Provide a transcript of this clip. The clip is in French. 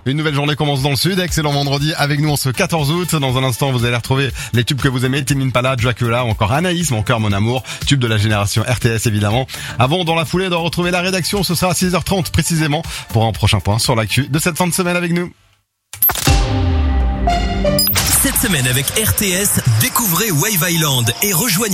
Une nouvelle journée commence dans le sud. Excellent vendredi avec nous en ce 14 août. Dans un instant, vous allez retrouver les tubes que vous aimez. Tame Impala, Dracula, ou encore Anaïs, mon cœur, mon amour. Tube de la génération RTS, évidemment. Avant, dans la foulée, de retrouver la rédaction. Ce sera à 6h30 précisément pour un prochain point sur l'actu de cette fin de semaine avec nous. Cette semaine avec RTS, découvrez Wave Island et rejoignez